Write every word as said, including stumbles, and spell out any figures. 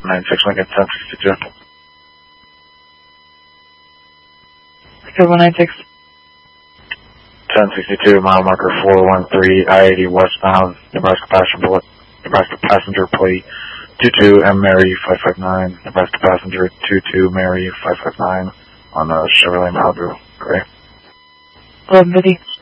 nine six Lincoln, ten sixty-two. Okay, one nine six. ten sixty-two, mile marker four one three, I eighty westbound, Nebraska passenger, Nebraska passenger plate two two M Mary five five nine, Nebraska passenger two two Mary five five nine on a Chevrolet Malibu, gray. eleven fifty.